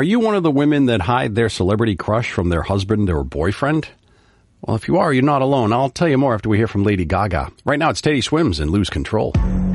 Are you one of the women that hide their celebrity crush from their husband or boyfriend? Well, if you are, you're not alone. I'll tell you more after we hear from Lady Gaga. Right now, it's Teddy Swims and Lose Control.